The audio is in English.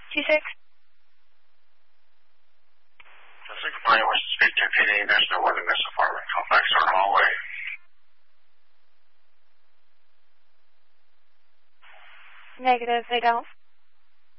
26. Somebody wants to speak to PD. There's no one in this apartment complex or hallway. Negative, they don't.